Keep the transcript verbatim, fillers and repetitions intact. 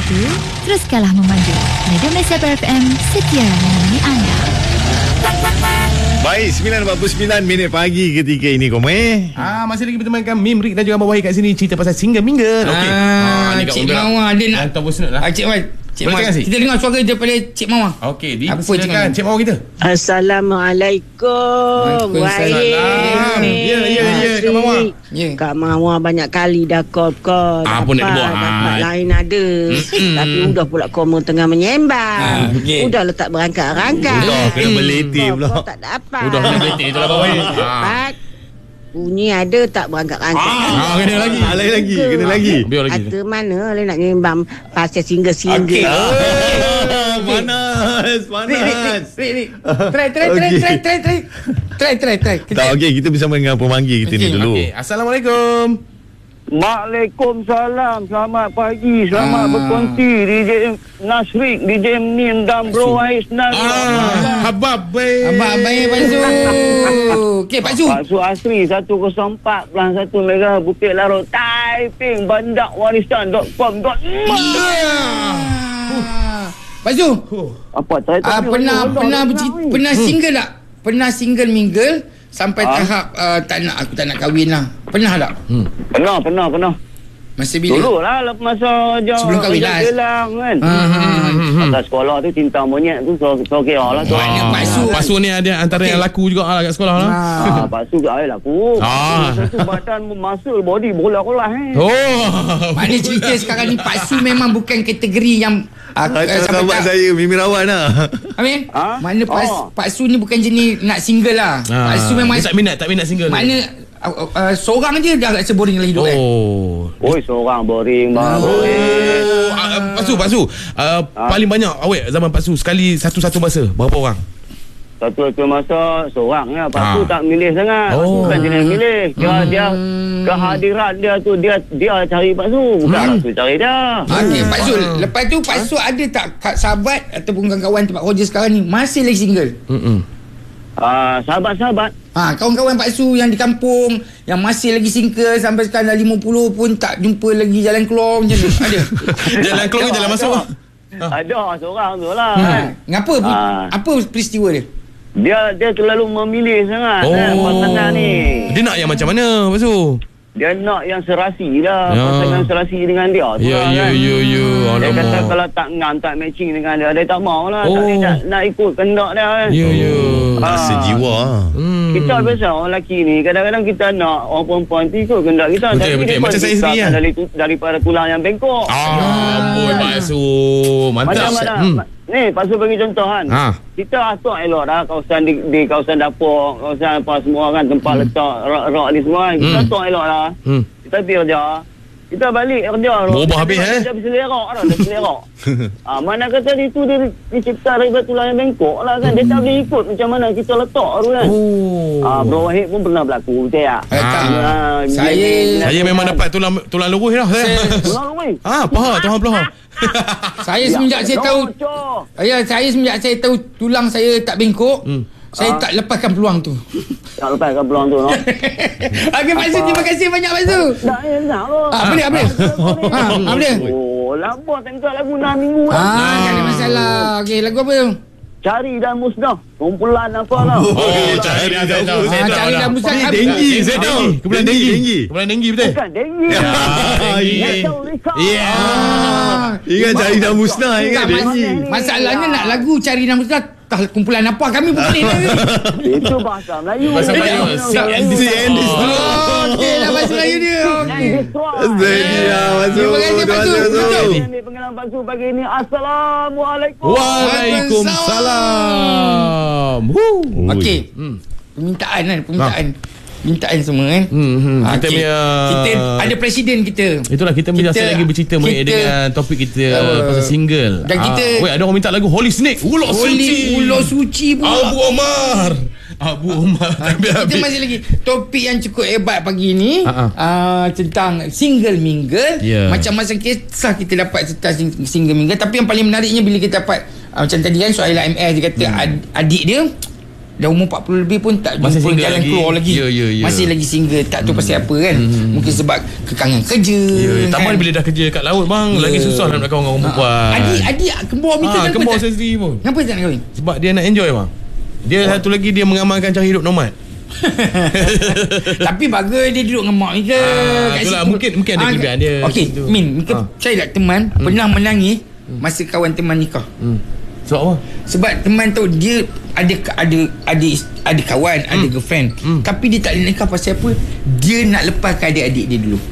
itu, teruskanlah memandu. Radio Malaysia F M setia menemani anda. Baik, sembilan empat puluh sembilan minit pagi ketika ini kau eh. Ah, masih lagi bertemankan Mim, Rik dan juga Abang Wahid kat sini cerita pasal single-mingle. Okey. Ah, ah Cik Mawar dia nak Tuan Bos lah. Ah, Cik Wahid. Cik Mawar. Kita dengar suara daripada Cik Mawar. Okey, dipersilakan Cik Mawar kita. Assalamualaikum. Waalaikumsalam. Ya, ya, ya, Kak Mawar. Ya. Kak Mawar banyak kali dah call-call. Ah, pun nak buat. Tempat lain ada. Tapi udah pula koma tengah menyembang. Ah, okay. Udah letak berangkat-rangkat. Udah kena berletih pula. Kau tak dapat. Udah kena berletih tu lah Abang Wahid. Dapat. Bunyi ada tak berangkat-rangkat. Ah, kena lagi. Ah, lain lagi, kena lagi. Biar lagi. Kata mana le nak nyembang pasal single-single. Okey. Oh, panas, panas. Rik, Rik. Try, try, try, try, try, try. Try, try, try. Tak, okey, kita bersama dengan pemanggil kita ni dulu. Okey, Assalamualaikum. Waalaikumsalam. Selamat pagi. Selamat Ah. berkongsi D J Nasrik, D J Min dan Bro Ais Nasrik. Ah, habab baik. Abang baik Pak Su. Okey Pak Su. Pak Su Asri satu kosong empat satu Mega Bukit Larut. Typing bandak warisan dot com dot my. Pak Su. Apa try Ah, pernah pernah bercerita, pernah single tak? Pernah single mingle sampai Ah. tahap uh, tak nak aku tak nak kahwin lah. Pernah tak? Hmm. Pernah, pernah, pernah. Masa bila? Dulu lah lepas masa jauh. Sebelum kahwin lah. Jelang kan. Hmm. Masa sekolah tu cinta monyet tu so, so kira lah tu. Mana Pak Su? Pak Su ni ada antara Okey. yang laku juga lah kat sekolah lah. Ah, Pak Su ke air laku. Ah. Masa tu badan muscle body bola-bola eh. Oh. Mana cerita sekarang ni Pak Su memang bukan kategori yang uh, Kata sahabat saya Mimi Rawan lah. Amin? Ha? Mana Pak, Oh. Pak Su ni bukan jenis nak single lah. Ah. Pak Su memang Dia tak minat, tak minat single. mana uh, uh, seorang je dah rasa boring lah hidup kan. Oh. Oi, seorang boring bang. Boring. Oh, uh, Pak Su, Pak Su. Uh, paling banyak awet zaman Pak Su sekali satu-satu masa berapa orang? Satu-satu masa seorang ya. Lepas tu Ah. tak milih sangat. Lepas tu Oh. bukan jenis milih. Kira dia kehadiran dia tu dia dia cari Pak Su. Bukan Pak Su cari dia. Okey Pak Su, lepas tu Pak Su ada tak kat sahabat ataupun kawan-kawan tempat kerja sekarang ni masih lagi single? Hmm. Ah, sahabat-sahabat. Ha, kawan-kawan Pak Su yang di kampung yang masih lagi single sampai sekarang dah lima puluh pun tak jumpa lagi jalan keluar macam tu. Ada. Jalan keluar ke jalan masuk? Ada seorang tu lah. Ha. Kan? Ngapa? Ah. Apa peristiwa dia? Dia dia terlalu memilih sangat Oh. kan, pasangan ni. Dia nak yang macam mana Pak Su? Dia nak yang serasi lah. Ya. Pasangan serasi dengan dia tu Ya, lah, ya, kan. ya, ya. Dia kata Alamak. kalau tak ngam, tak matching dengan dia, dia tak mau lah. Oh. Tak, dia nak, nak ikut kendak dia kan. Ya, ya. Ah. Tak sejiwa. Hmm. Kita biasa orang lelaki ni, kadang-kadang kita nak orang perempuan tu ikut kendak kita. Betul, Tapi betul. dia Macam pun saya kita sendiri, akan kan? dari, daripada tulang yang bengkok. Ah, amboi Pak Su. Mantap. Macam mana? Hmm. Ni, Pak Su bagi contoh kan. Ha. Kita atur elok dah kawasan di, di kawasan dapur, kawasan apa semua kan, tempat Hmm. letak rak-rak ni semua kan. Kita Hmm. atur elok dah. Hmm. Kita pergi kerja. Kita balik kerja. Berubah habis, eh? Dia berselerok dah, dia berselerok. Ah, mana kata dia tu dia dicipta daripada tulang yang bengkok lah kan. Dia tak boleh ikut macam mana kita letak tu kan. Oh. Ah, Bro Wahid pun pernah berlaku, betul tak? Eh, tak. Ah, Saya- bila- Saya memang dapat tulang tulang luruh lah saya. Tulang Wahid. Ah, paha, tulang paha. Saya semenjak saya tahu Ya, saya semenjak saya tahu tulang saya tak bengkok, Hmm. saya Ah. tak lepaskan peluang tu. Tak lepas ke peluang tu, no? Okey Pak Su, terima kasih banyak Pak Su. Tak, ya, tak lah. Ah, apa dia? Apa dia? Ha, apa dia? Oh, lama tengok lagu enam minggu lah. Ah, tak ada masalah. Okey, lagu apa tu? Cari dan musnah. Kumpulan apa lah. Oh, cari dah tahu. Ah, Saya tahu cari dah. dah musang. Ni denggi, saya tahu. Kumpulan Denggi, denggi. denggi. Kumpulan denggi betul? Bukan denggi. Ah, denggi. National Record. Ya. Ah. Ingat cari dah musnah, ingat Tak, mas- denggi. Masalahnya nak lagu cari nama musnah tak kumpulan apa kami pun pelik lagi. Itu bahasa Melayu. Bahasa Melayu. Bahasa Si Melayu. Si Andy Oh, okey dah bahasa Melayu dia. Okey. Steady lah Pak Su. Terima kasih, Pak Su. Betul. Ini pengalaman Pak Su pagi ini. Assalamualaikum. Waalaikumsalam. Woo. Okey. Hmm. Permintaan kan, permintaan. Permintaan semua kan. Hmm, hmm. Ah, Kita okey. punya Kita ada presiden kita. Itulah kita punya Kita- lagi bercerita mengenai kita- dengan topik kita Uh, pasal single. dan kita- Ah, wait, ada orang minta lagu Holy Snake. Ulo suci. Holy Ulo Suci pula. Abu Omar. Abu Omar. Kita masih lagi topik yang cukup hebat pagi ni Ha, ha. uh, tentang single mingle. Ya. Macam-macam kisah kita dapat tentang sing- single mingle. Tapi yang paling menariknya bila kita dapat uh, macam tadi kan soalan M S dia kata Hmm. ad, adik dia dah umur empat puluh lebih pun tak Masih jumpa single jalan lagi. keluar lagi. Ya, ya, ya. Masih lagi single, tak tahu pasal apa kan. Hmm. Mungkin sebab kekangan kerja. Ya, kan? tambah bila dah kerja kat laut bang, Ya. lagi susah nak kawan dengan orang perempuan. Adik adik kembar Mika Ah, kenapa kembar tak? saya sendiri pun. Kenapa tak nak kahwin? Sebab dia nak enjoy bang. Dia oh. satu lagi dia mengamalkan cara hidup nomad. Tapi bagus dia duduk dengan mak Mika. Ah, kat itulah, situ. mungkin- mungkin ada Ah, kelebihan dia Okey, kat situ. Min, Mika Ah. saya tak teman pernah menangis masa kawan teman nikah. Hmm. Sebab apa? Sebab teman tu dia ada ada ada ada kawan, ada girlfriend. Hmm. Tapi dia tak boleh nikah pasal apa? Dia nak lepaskan adik-adik dia dulu.